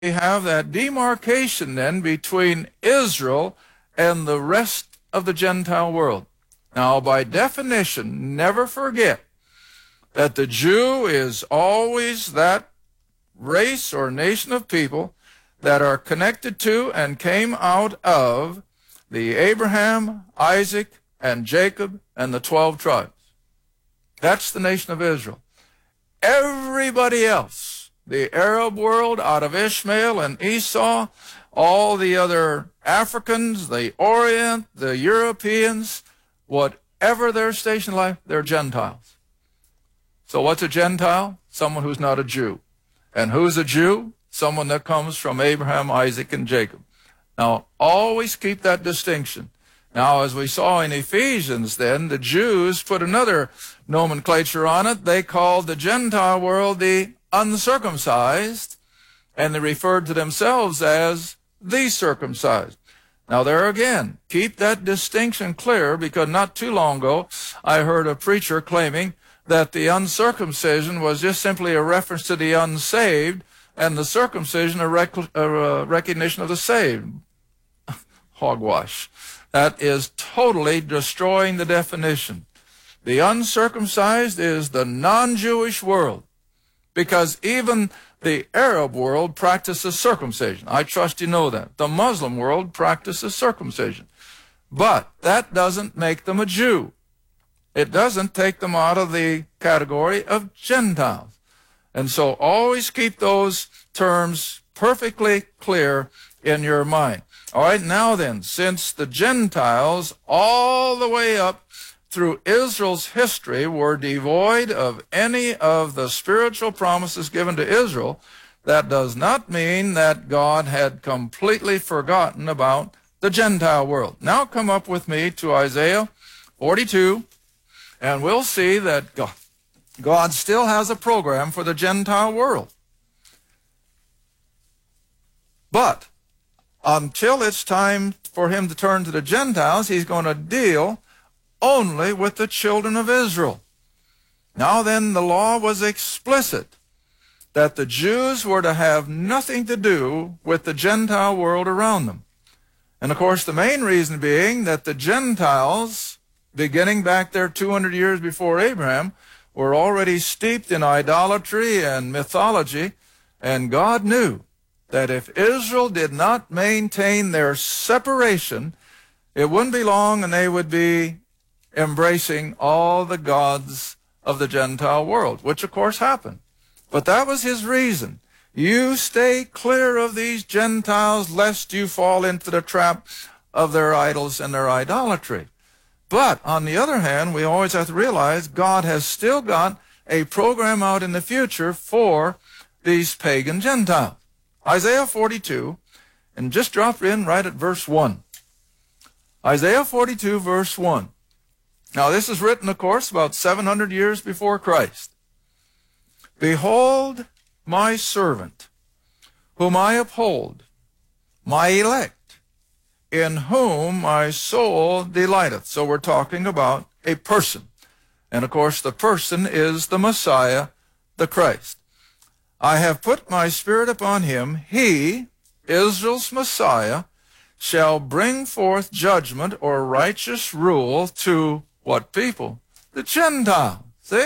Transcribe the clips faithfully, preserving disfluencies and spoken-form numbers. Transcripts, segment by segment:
have that demarcation then between Israel and the rest of the Gentile world. Now, by definition, never forget that the Jew is always that race or nation of people that are connected to and came out of the Abraham, Isaac, and Jacob and the twelve tribes. That's the nation of Israel. Everybody else, the Arab world out of Ishmael and Esau, all the other Africans, the Orient, the Europeans, whatever their station in life, they're Gentiles. So what's a Gentile? Someone who's not a Jew. And who's a Jew? Someone that comes from Abraham, Isaac, and Jacob. Now, always keep that distinction. Now, as we saw in Ephesians then, the Jews put another nomenclature on it. They called the Gentile world the uncircumcised, and they referred to themselves as the circumcised. Now, there again, keep that distinction clear, because not too long ago, I heard a preacher claiming that the uncircumcision was just simply a reference to the unsaved, and the circumcision a, rec a recognition of the saved. Hogwash. That is totally destroying the definition. The uncircumcised is the non-Jewish world, because even the Arab world practices circumcision. I trust you know that. The Muslim world practices circumcision. But that doesn't make them a Jew. It doesn't take them out of the category of Gentiles. And so always keep those terms perfectly clear in your mind. All right, now then, since the Gentiles all the way up through Israel's history were devoid of any of the spiritual promises given to Israel, that does not mean that God had completely forgotten about the Gentile world. Now come up with me to Isaiah forty-two, and we'll see that God, God still has a program for the Gentile world. But until it's time for him to turn to the Gentiles, he's going to deal only with the children of Israel. Now then, the law was explicit that the Jews were to have nothing to do with the Gentile world around them. And of course, the main reason being that the Gentiles, beginning back there two hundred years before Abraham, were already steeped in idolatry and mythology, and God knew that if Israel did not maintain their separation, it wouldn't be long and they would be embracing all the gods of the Gentile world, which of course happened. But that was his reason. You stay clear of these Gentiles, lest you fall into the trap of their idols and their idolatry. But on the other hand, we always have to realize God has still got a program out in the future for these pagan Gentiles. Isaiah forty-two, and just drop in right at verse one. Isaiah forty-two, verse one. Now this is written, of course, about seven hundred years before Christ. Behold my servant, whom I uphold, my elect, in whom my soul delighteth. So we're talking about a person. And of course the person is the Messiah, the Christ. I have put my spirit upon him. He, Israel's Messiah, shall bring forth judgment or righteous rule to what people? The Gentiles. See?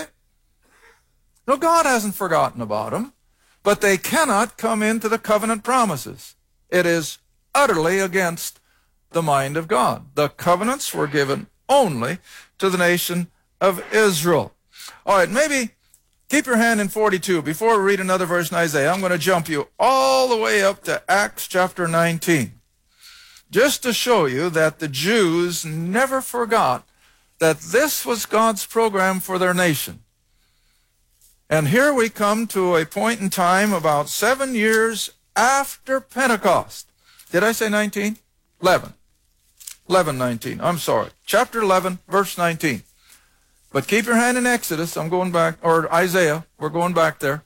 No, God hasn't forgotten about them, but they cannot come into the covenant promises. It is utterly against the mind of God. The covenants were given only to the nation of Israel. All right, maybe keep your hand in forty-two. Before we read another verse in Isaiah, I'm going to jump you all the way up to Acts chapter nineteen, just to show you that the Jews never forgot that this was God's program for their nation. And here we come to a point in time about seven years after Pentecost. Did I say nineteen? eleven. eleven, nineteen. I'm sorry. Chapter eleven, verse nineteen. But keep your hand in Exodus. I'm going back, or Isaiah. We're going back there.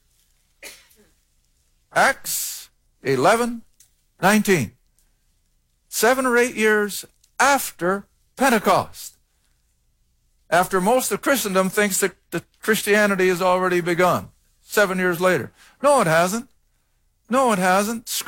Acts eleven, nineteen. Seven or eight years after Pentecost. After most of Christendom thinks that the Christianity has already begun. Seven years later. No, it hasn't. No, it hasn't.